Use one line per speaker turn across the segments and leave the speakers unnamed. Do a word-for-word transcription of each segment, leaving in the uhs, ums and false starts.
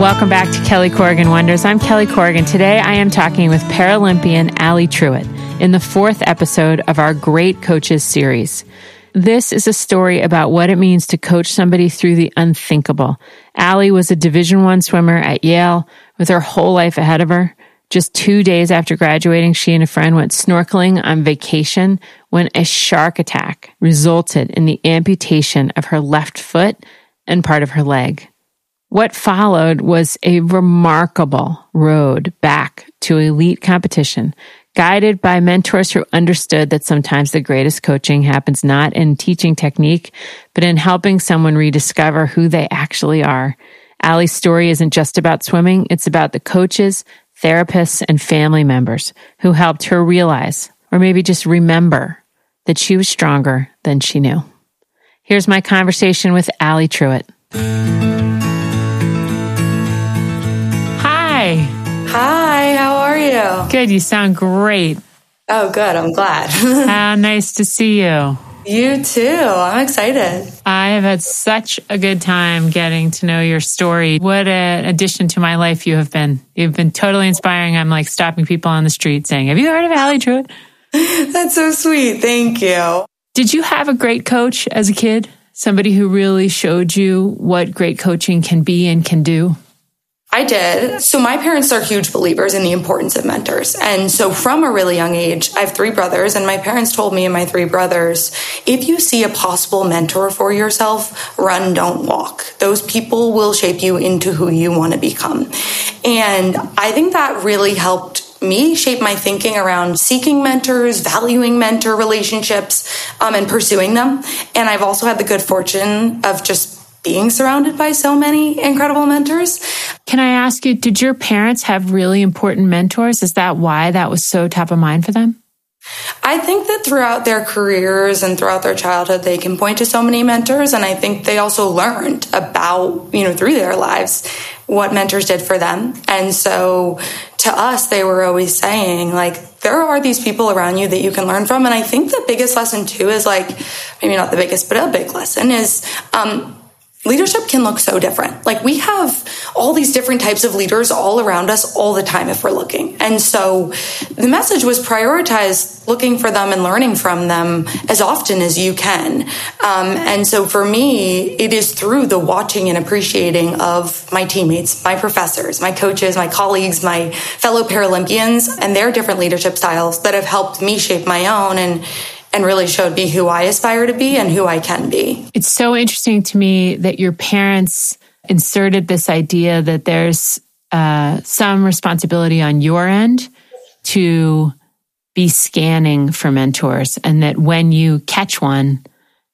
Welcome back to Kelly Corrigan Wonders. I'm Kelly Corrigan. Today I am talking with Paralympian Ali Truitt in the fourth episode of our Great Coaches series. This is a story about what it means to coach somebody through the unthinkable. Ali was a Division One swimmer at Yale with her whole life ahead of her. Just two days after graduating, she and a friend went snorkeling on vacation when a shark attack resulted in the amputation of her left foot and part of her leg. What followed was a remarkable road back to elite competition, guided by mentors who understood that sometimes the greatest coaching happens not in teaching technique, but in helping someone rediscover who they actually are. Ali's story isn't just about swimming, it's about the coaches, therapists, and family members who helped her realize, or maybe just remember, that she was stronger than she knew. Here's my conversation with Ali Truitt. Hi.
Hi, how are you?
Good, you sound great.
Oh, good, I'm glad.
How nice to see you.
You too, I'm excited.
I have had such a good time getting to know your story. What an addition to my life you have been. You've been totally inspiring. I'm like stopping people on the street saying, have you heard of Ali Truitt?
That's so sweet, thank you.
Did you have a great coach as a kid? Somebody who really showed you what great coaching can be and can do?
I did. So my parents are huge believers in the importance of mentors. And so from a really young age, I have three brothers, and my parents told me and my three brothers, if you see a possible mentor for yourself, run, don't walk. Those people will shape you into who you want to become. And I think that really helped me shape my thinking around seeking mentors, valuing mentor relationships, um, and pursuing them. And I've also had the good fortune of just being surrounded by so many incredible mentors.
Can I ask you, did your parents have really important mentors? Is that why that was so top of mind for them?
I think that throughout their careers and throughout their childhood, they can point to so many mentors. And I think they also learned about, you know, through their lives, what mentors did for them. And so to us, they were always saying, like, there are these people around you that you can learn from. And I think the biggest lesson too is like, maybe not the biggest, but a big lesson is, um, leadership can look so different. Like we have all these different types of leaders all around us all the time if we're looking. And so the message was prioritize looking for them and learning from them as often as you can. Um, and so for me, it is through the watching and appreciating of my teammates, my professors, my coaches, my colleagues, my fellow Paralympians, and their different leadership styles that have helped me shape my own and and really showed me who I aspire to be and who I can be.
It's so interesting to me that your parents inserted this idea that there's uh, some responsibility on your end to be scanning for mentors, and that when you catch one,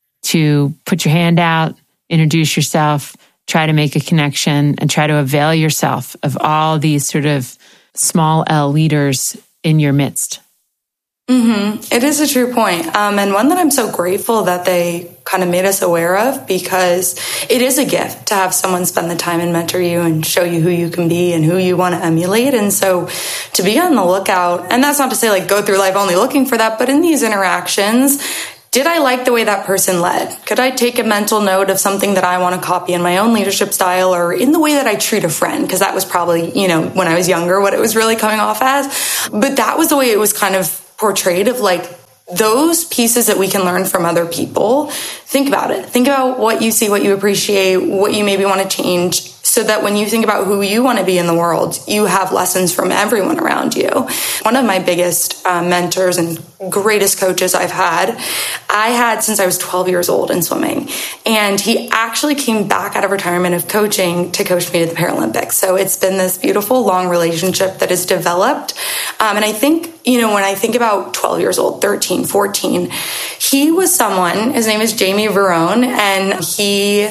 to put your hand out, introduce yourself, try to make a connection, and try to avail yourself of all these sort of small L leaders in your midst.
Mm-hmm. It is a true point. Um, and one that I'm so grateful that they kind of made us aware of, because it is a gift to have someone spend the time and mentor you and show you who you can be and who you want to emulate. And so to be on the lookout, and that's not to say like go through life only looking for that, but in these interactions, did I like the way that person led? Could I take a mental note of something that I want to copy in my own leadership style or in the way that I treat a friend? Because that was probably, you know, when I was younger, what it was really coming off as. But that was the way it was kind of portrayed, of like those pieces that we can learn from other people. Think about it. Think about what you see, what you appreciate, what you maybe want to change, so that when you think about who you want to be in the world, you have lessons from everyone around you. One of my biggest uh, mentors and greatest coaches I've had, I had since I was twelve years old in swimming. And he actually came back out of retirement of coaching to coach me to the Paralympics. So it's been this beautiful, long relationship that has developed. Um, and I think, you know, when I think about twelve years old, thirteen, fourteen, he was someone, his name is Jamie Verone, and he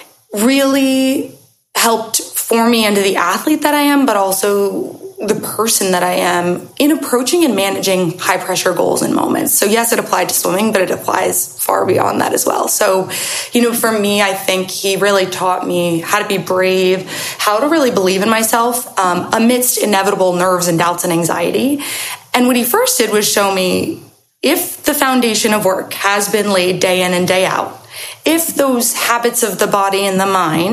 really helped form me into the athlete that I am, but also the person that I am in approaching and managing high pressure goals and moments. So yes, it applied to swimming, but it applies far beyond that as well. So, you know, for me, I think he really taught me how to be brave, how to really believe in myself um, amidst inevitable nerves and doubts and anxiety. And what he first did was show me, if the foundation of work has been laid day in and day out, if those habits of the body and the mind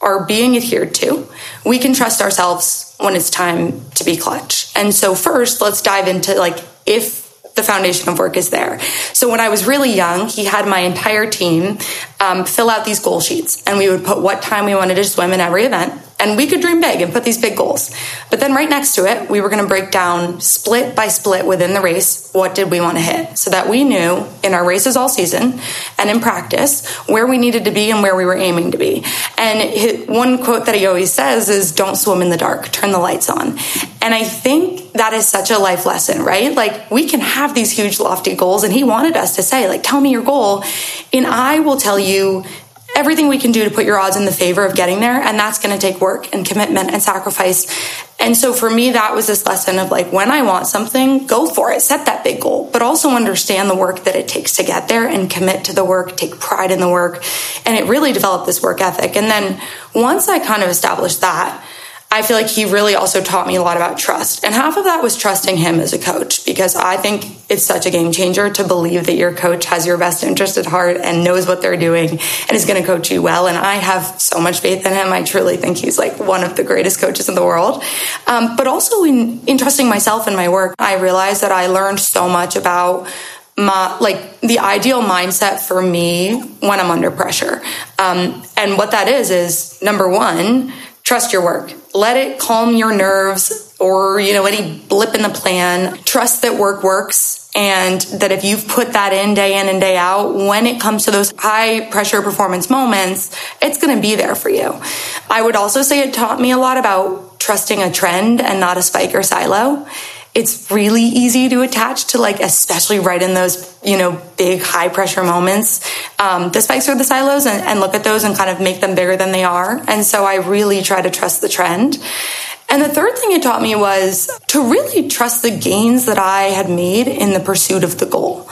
are being adhered to, we can trust ourselves when it's time to be clutch. And so first, let's dive into like if the foundation of work is there. So when I was really young, he had my entire team um, fill out these goal sheets, and we would put what time we wanted to swim in every event. And we could dream big and put these big goals. But then right next to it, we were going to break down split by split within the race, what did we want to hit? So that we knew in our races all season and in practice where we needed to be and where we were aiming to be. And his, one quote that he always says is, don't swim in the dark, turn the lights on. And I think that is such a life lesson, right? Like we can have these huge lofty goals, and he wanted us to say, like, tell me your goal and I will tell you everything we can do to put your odds in the favor of getting there. And that's going to take work and commitment and sacrifice. And so for me, that was this lesson of like, when I want something, go for it, set that big goal, but also understand the work that it takes to get there and commit to the work, take pride in the work. And it really developed this work ethic. And then once I kind of established that, I feel like he really also taught me a lot about trust. And half of that was trusting him as a coach, because I think it's such a game changer to believe that your coach has your best interest at heart and knows what they're doing and is going to coach you well. And I have so much faith in him. I truly think he's like one of the greatest coaches in the world. Um, but also in, in trusting myself in my work, I realized that I learned so much about my, like the ideal mindset for me when I'm under pressure. Um, and what that is, is number one, trust your work. Let it calm your nerves or, you know, any blip in the plan. Trust that work works, and that if you've put that in day in and day out, when it comes to those high pressure performance moments, it's going to be there for you. I would also say it taught me a lot about trusting a trend and not a spike or silo. It's really easy to attach to, like, especially right in those, you know, big high pressure moments, um, the spikes or the silos, and, and look at those and kind of make them bigger than they are. And so I really try to trust the trend. And the third thing it taught me was to really trust the gains that I had made in the pursuit of the goal.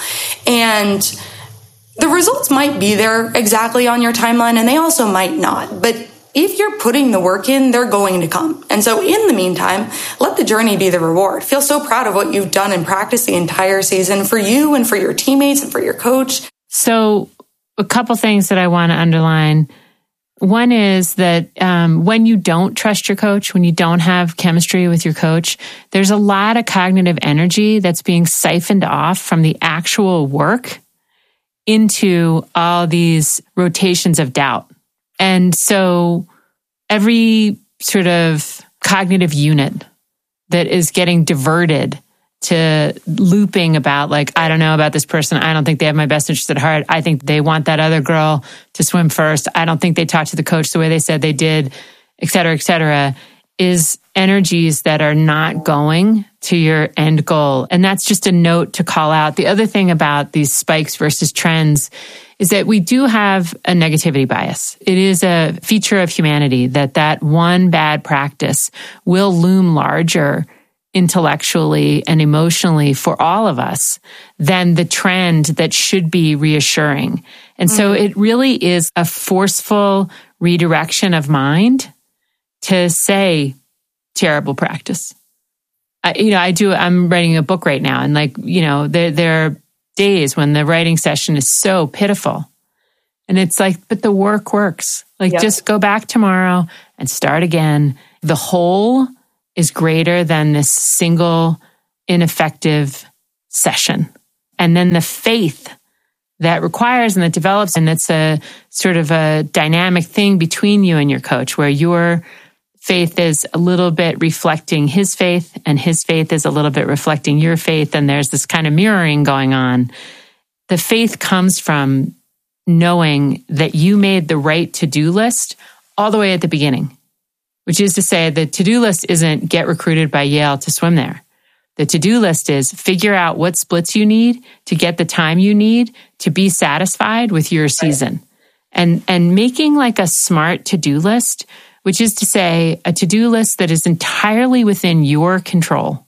And the results might be there exactly on your timeline, and they also might not. But if you're putting the work in, they're going to come. And so in the meantime, let the journey be the reward. Feel so proud of what you've done in practice the entire season for you and for your teammates and for your coach.
So a couple things that I want to underline. One is that um, when you don't trust your coach, when you don't have chemistry with your coach, there's a lot of cognitive energy that's being siphoned off from the actual work into all these rotations of doubt. And so every sort of cognitive unit that is getting diverted to looping about, like, I don't know about this person. I don't think they have my best interest at heart. I think they want that other girl to swim first. I don't think they talked to the coach the way they said they did, et cetera, et cetera, is energies that are not going to your end goal. And that's just a note to call out. The other thing about these spikes versus trends is that we do have a negativity bias. It is a feature of humanity that that one bad practice will loom larger intellectually and emotionally for all of us than the trend that should be reassuring. And mm-hmm. so it really is a forceful redirection of mind to say terrible practice. I, you know, I do, I'm writing a book right now, and like, you know, there, there are days when the writing session is so pitiful. And it's like, but the work works. Like, yep. Just go back tomorrow and start again. The whole is greater than this single ineffective session. And then the faith that requires and that develops, and it's a sort of a dynamic thing between you and your coach, where your faith is a little bit reflecting his faith, and his faith is a little bit reflecting your faith. And there's this kind of mirroring going on. The faith comes from knowing that you made the right to-do list all the way at the beginning, which is to say the to-do list isn't get recruited by Yale to swim there. The to-do list is figure out what splits you need to get the time you need to be satisfied with your season. And, and making like a smart to-do list, which is to say a to-do list that is entirely within your control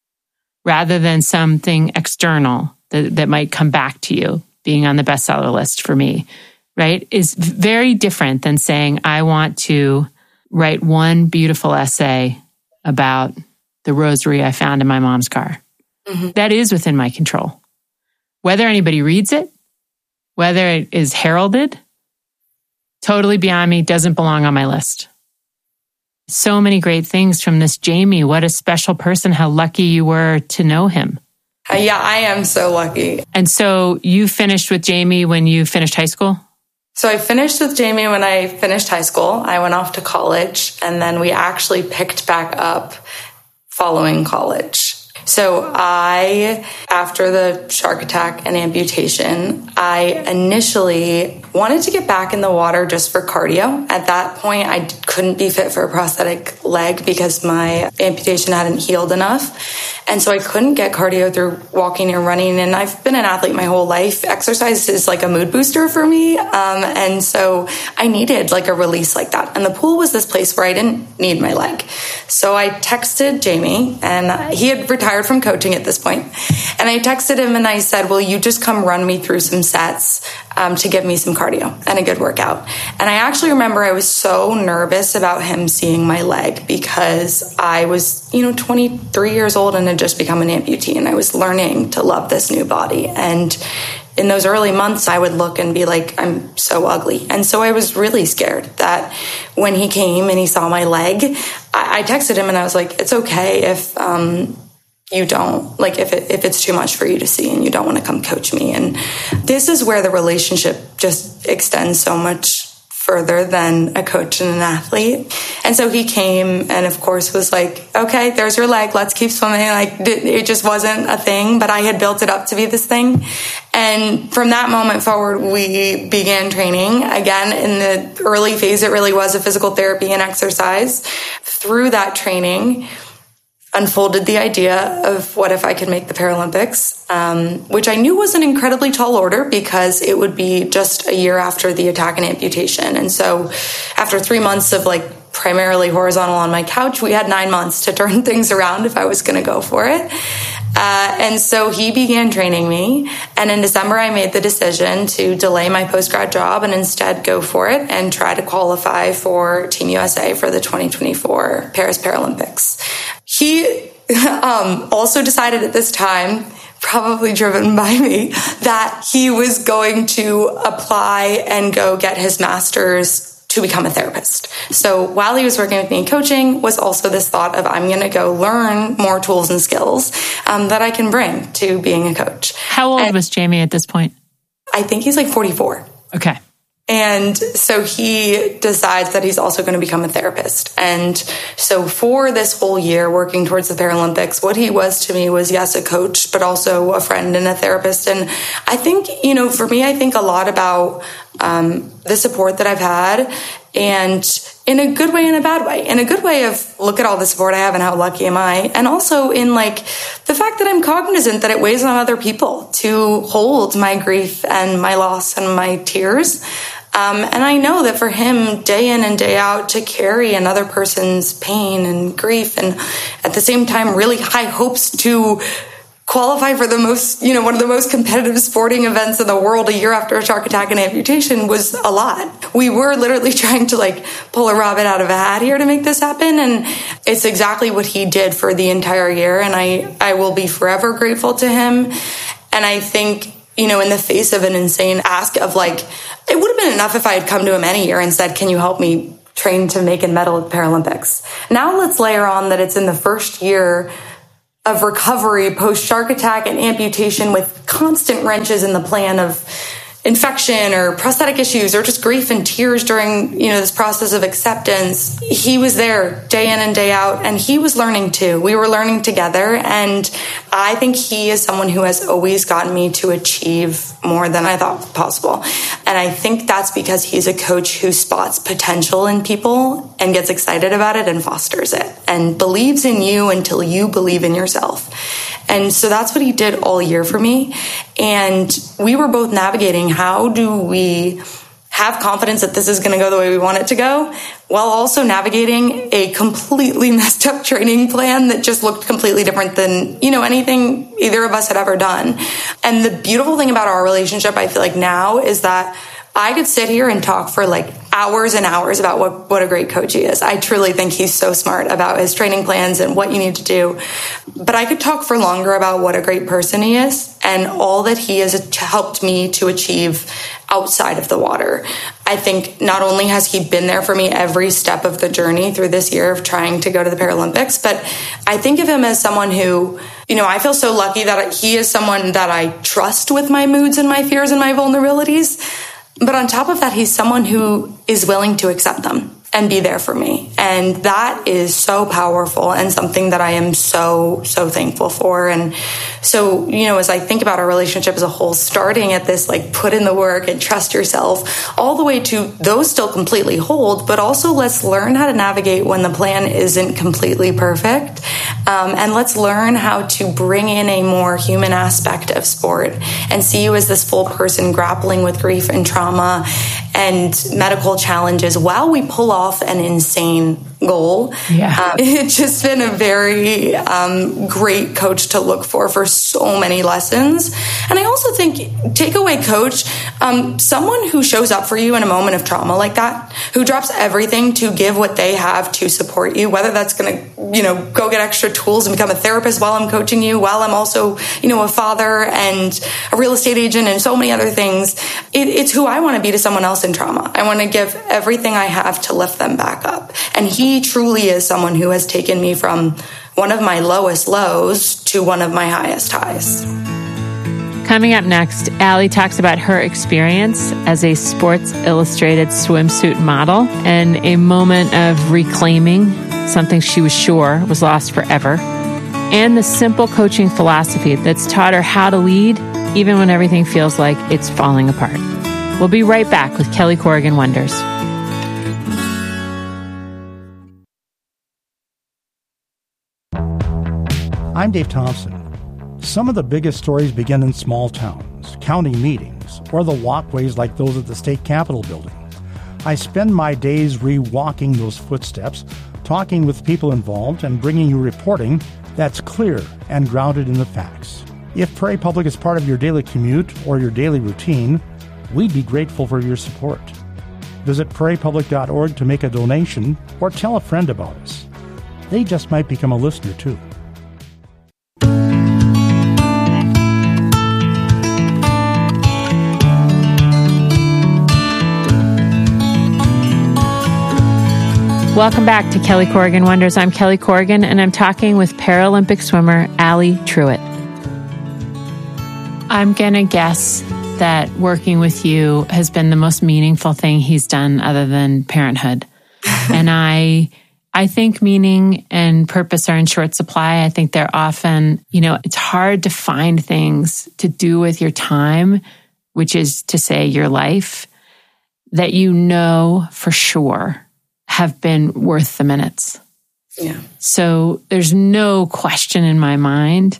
rather than something external that, that might come back to you, being on the bestseller list for me, right, is very different than saying, I want to write one beautiful essay about the rosary I found in my mom's car. Mm-hmm. That is within my control. Whether anybody reads it, whether it is heralded, Totally beyond me, doesn't belong on my list. So many great things from this Jamie. What a special person. How lucky you were to know him.
Uh, yeah, I am so lucky.
And so you finished with Jamie when you finished high school?
So I finished with Jamie when I finished high school. I went off to college, and then we actually picked back up following college. So I, after the shark attack and amputation, I initially wanted to get back in the water just for cardio. At that point, I couldn't be fit for a prosthetic leg because my amputation hadn't healed enough. And so I couldn't get cardio through walking and running. And I've been an athlete my whole life. Exercise is like a mood booster for me. Um, and so I needed like a release like that. And the pool was this place where I didn't need my leg. So I texted Jamie, and he had retired from coaching at this point. And I texted him and I said, will you just come run me through some sets um, to give me some cardio and a good workout? And I actually remember I was so nervous about him seeing my leg because I was, you know, twenty-three years old and had just become an amputee, and I was learning to love this new body. And in those early months, I would look and be like, I'm so ugly. And so I was really scared that when he came and he saw my leg, I, I texted him and I was like, it's okay if um, you don't, like if, it, if it's too much for you to see and you don't want to come coach me. And this is where the relationship just extends so much further than a coach and an athlete. And so he came and of course was like, okay, there's your leg. Let's keep swimming. Like it just wasn't a thing, but I had built it up to be this thing. And from that moment forward, we began training. Again, in the early phase, it really was a physical therapy and exercise. Through that training, unfolded the idea of what if I could make the Paralympics, um, which I knew was an incredibly tall order because it would be just a year after the attack and amputation. And so after three months of like primarily horizontal on my couch, we had nine months to turn things around if I was going to go for it. Uh, and so he began training me. And in December, I made the decision to delay my post-grad job and instead go for it and try to qualify for Team U S A for the twenty twenty-four Paris Paralympics. He um, also decided at this time, probably driven by me, that he was going to apply and go get his master's to become a therapist. So while he was working with me in coaching was also this thought of I'm going to go learn more tools and skills um, that I can bring to being a coach.
How old and was Jamie at this point?
I think he's like forty-four.
Okay.
And so he decides that he's also going to become a therapist. And so for this whole year working towards the Paralympics, what he was to me was, yes, a coach, but also a friend and a therapist. And I think, you know, for me, I think a lot about um, the support that I've had, and in a good way and a bad way. In a good way of look at all the support I have and how lucky am I. And also in like the fact that I'm cognizant that it weighs on other people to hold my grief and my loss and my tears. Um, and I know that for him, day in and day out, to carry another person's pain and grief and at the same time really high hopes to qualify for the most, you know, one of the most competitive sporting events in the world a year after a shark attack and amputation was a lot. We were literally trying to like pull a rabbit out of a hat here to make this happen. And it's exactly what he did for the entire year. And I, I will be forever grateful to him. And I think, you know, in the face of an insane ask of like, it would have been enough if I had come to him any year and said, can you help me train to make and medal at the Paralympics? Now let's layer on that it's in the first year of recovery post shark attack and amputation with constant wrenches in the plan of infection or prosthetic issues or just grief and tears during, you know, this process of acceptance. He was there day in and day out, and he was learning too. We were learning together, and I think he is someone who has always gotten me to achieve more than I thought possible. And I think that's because he's a coach who spots potential in people and gets excited about it and fosters it and believes in you until you believe in yourself. And so that's what he did all year for me. And we were both navigating how do we have confidence that this is going to go the way we want it to go, while also navigating a completely messed up training plan that just looked completely different than, you know, anything either of us had ever done. And the beautiful thing about our relationship, I feel like now, is that I could sit here and talk for like hours and hours about what, what a great coach he is. I truly think he's so smart about his training plans and what you need to do. But I could talk for longer about what a great person he is and all that he has helped me to achieve outside of the water. I think not only has he been there for me every step of the journey through this year of trying to go to the Paralympics, but I think of him as someone who, you know, I feel so lucky that he is someone that I trust with my moods and my fears and my vulnerabilities. But on top of that, he's someone who is willing to accept them and be there for me. And that is so powerful and something that I am so, so thankful for. And so, you know, as I think about our relationship as a whole, starting at this, like, put in the work and trust yourself, all the way to those still completely hold, but also let's learn how to navigate when the plan isn't completely perfect. Um, and let's learn how to bring in a more human aspect of sport and see you as this full person grappling with grief and trauma and medical challenges while we pull off an insane goal. Yeah. Um, it's just been a very um, great coach to look for for so many lessons. And I also think takeaway coach, um, someone who shows up for you in a moment of trauma like that, who drops everything to give what they have to support you, whether that's going to, you know, go get extra tools and become a therapist while I'm coaching you, while I'm also, you know, a father and a real estate agent and so many other things. It, it's who I want to be to someone else in trauma. I want to give everything I have to lift them back up. And he truly is someone who has taken me from one of my lowest lows to one of my highest highs.
Coming up next, Allie talks about her experience as a Sports Illustrated swimsuit model and a moment of reclaiming something she was sure was lost forever, and the simple coaching philosophy that's taught her how to lead even when everything feels like it's falling apart. We'll be right back with Kelly Corrigan Wonders.
I'm Dave Thompson. Some of the biggest stories begin in small towns, county meetings, or the walkways like those at the state capitol building. I spend my days re-walking those footsteps, talking with people involved, and bringing you reporting that's clear and grounded in the facts. If Prairie Public is part of your daily commute or your daily routine, we'd be grateful for your support. Visit prairie public dot org to make a donation or tell a friend about us. They just might become a listener too.
Welcome back to Kelly Corrigan Wonders. I'm Kelly Corrigan, and I'm talking with Paralympic swimmer Allie Truitt. I'm going to guess that working with you has been the most meaningful thing he's done other than parenthood. And I I think meaning and purpose are in short supply. I think they're often, you know, it's hard to find things to do with your time, which is to say your life, that you know for sure have been worth the minutes.
Yeah.
So there's no question in my mind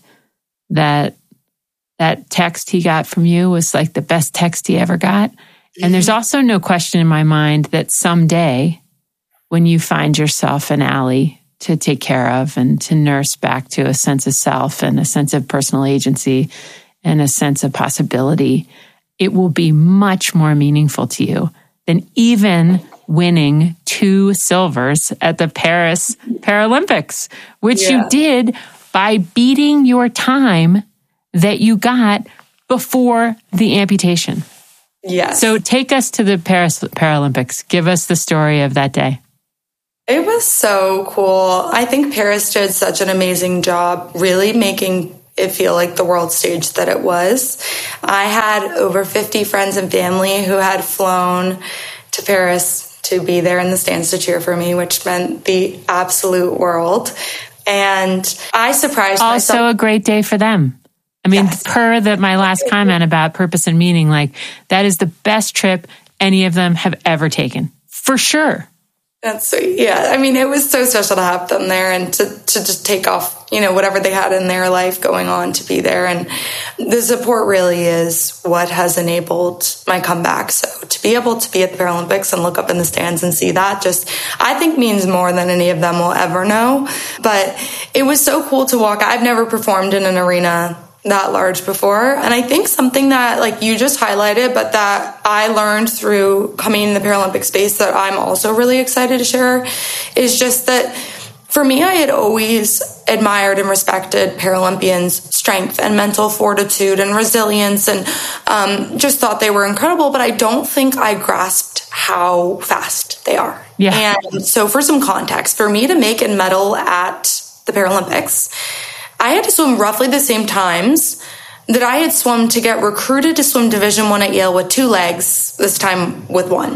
that that text he got from you was like the best text he ever got. Mm-hmm. And there's also no question in my mind that someday when you find yourself an Allie to take care of and to nurse back to a sense of self and a sense of personal agency and a sense of possibility, it will be much more meaningful to you than even winning two silvers at the Paris Paralympics, which yeah. you did by beating your time that you got before the amputation.
Yes.
So take us to the Paris Paralympics. Give us the story of that day.
It was so cool. I think Paris did such an amazing job really making it feel like the world stage that it was. I had over fifty friends and family who had flown to Paris to be there in the stands to cheer for me, which meant the absolute world. And I surprised
also
myself.
Also a great day for them. I mean,
yes.
per the, my last comment about purpose and meaning, like that is the best trip any of them have ever taken. For sure.
That's sweet. Yeah. I mean, it was so special to have them there and to, to just take off, you know, whatever they had in their life going on to be there. And the support really is what has enabled my comeback. So to be able to be at the Paralympics and look up in the stands and see that just, I think means more than any of them will ever know. But it was so cool to walk. I've never performed in an arena that large before. And I think something that like you just highlighted, but that I learned through coming in the Paralympic space that I'm also really excited to share is just that for me, I had always admired and respected Paralympians' strength and mental fortitude and resilience and um, just thought they were incredible, but I don't think I grasped how fast they are.
Yeah.
And so for some context, for me to make and medal at the Paralympics, I had to swim roughly the same times that I had swum to get recruited to swim Division One at Yale with two legs, this time with one.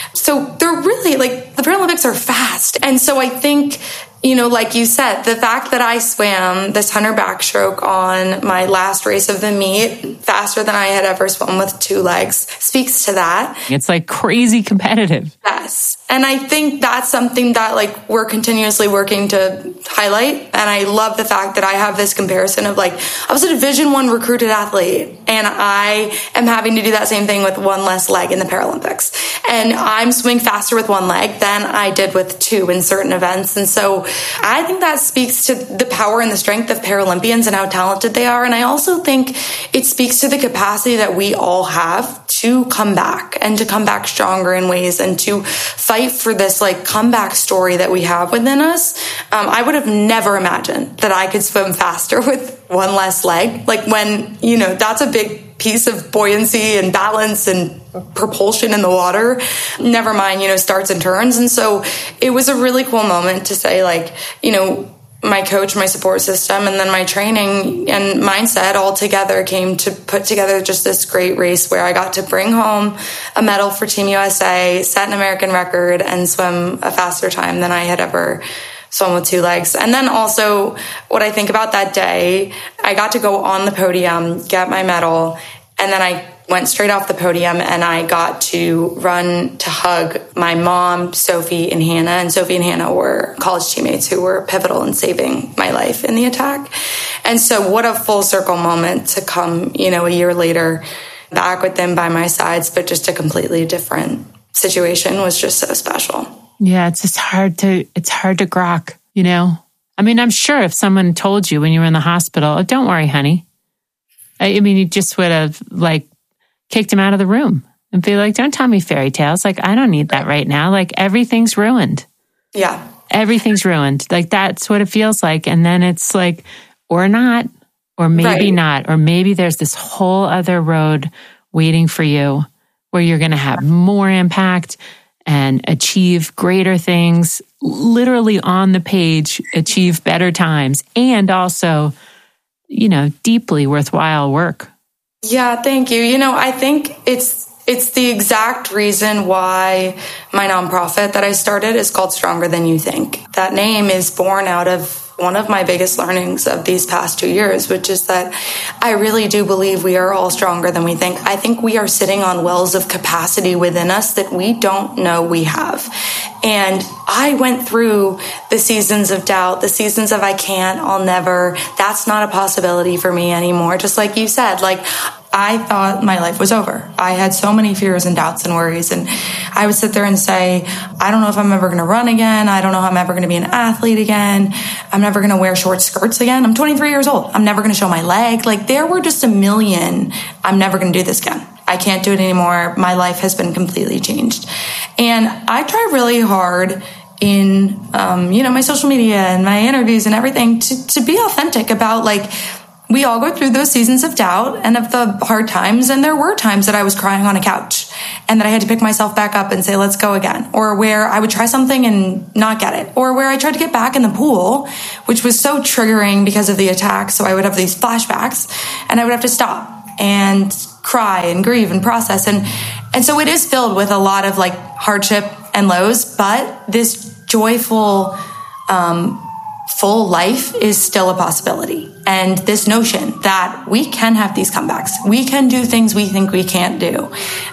So they're really, like, the Paralympics are fast. And so I think, you know, like you said, the fact that I swam this one hundred backstroke on my last race of the meet faster than I had ever swum with two legs speaks to that.
It's like crazy competitive.
Yes. And I think that's something that like we're continuously working to highlight. And I love the fact that I have this comparison of like, I was a Division One recruited athlete and I am having to do that same thing with one less leg in the Paralympics. And I'm swimming faster with one leg than I did with two in certain events. And so I think that speaks to the power and the strength of Paralympians and how talented they are. And I also think it speaks to the capacity that we all have to come back and to come back stronger in ways and to fight for this like comeback story that we have within us. Um, I would have never imagined that I could swim faster with one less leg. Like when, you know, that's a big piece of buoyancy and balance and propulsion in the water, never mind, you know, starts and turns. And so it was a really cool moment to say like, you know, my coach, my support system, and then my training and mindset all together came to put together just this great race where I got to bring home a medal for Team U S A, set an American record, and swim a faster time than I had ever swum with two legs. And then also what I think about that day, I got to go on the podium, get my medal, and then I went straight off the podium and I got to run to hug my mom, Sophie, and Hannah. And Sophie and Hannah were college teammates who were pivotal in saving my life in the attack. And so what a full circle moment to come, you know, a year later back with them by my sides, but just a completely different situation was just so special.
Yeah, it's just hard to, it's hard to grok, you know? I mean, I'm sure if someone told you when you were in the hospital, oh, don't worry, honey. I, I mean, you just would have like kicked him out of the room and be like, don't tell me fairy tales. Like, I don't need that right now. Like everything's ruined.
Yeah.
Everything's ruined. Like that's what it feels like. And then it's like, or not, or maybe
right.
not, or maybe there's this whole other road waiting for you where you're going to have more impact and achieve greater things, literally on the page, achieve better times, and also, you know, deeply worthwhile work.
Yeah, thank you. You know, I think it's it's the exact reason why my nonprofit that I started is called Stronger Than You Think. That name is born out of one of my biggest learnings of these past two years, which is that I really do believe we are all stronger than we think. I think we are sitting on wells of capacity within us that we don't know we have. And I went through the seasons of doubt, the seasons of I can't, I'll never, that's not a possibility for me anymore. Just like you said, like, I thought my life was over. I had so many fears and doubts and worries. And I would sit there and say, I don't know if I'm ever going to run again. I don't know if I'm ever going to be an athlete again. I'm never going to wear short skirts again. I'm twenty-three years old. I'm never going to show my leg. Like there were just a million. I'm never going to do this again. I can't do it anymore. My life has been completely changed. And I try really hard in, um, you know, my social media and my interviews and everything to, to be authentic about like, we all go through those seasons of doubt and of the hard times. And there were times that I was crying on a couch and that I had to pick myself back up and say, let's go again. Or where I would try something and not get it. Or where I tried to get back in the pool, which was so triggering because of the attack. So I would have these flashbacks and I would have to stop and cry and grieve and process. And, and so it is filled with a lot of like hardship and lows, but this joyful, um, full life is still a possibility. And this notion that we can have these comebacks, we can do things we think we can't do.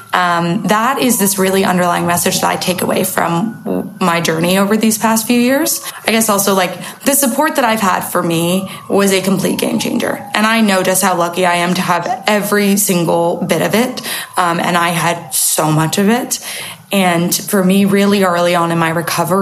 Um, that is this really underlying message that I take away from my journey over these past few years. I guess also like the support that I've had for me was a complete game changer. And I know just how lucky I am to have every single bit of it. Um, and I had so much of it. And for me, really early on in my recovery,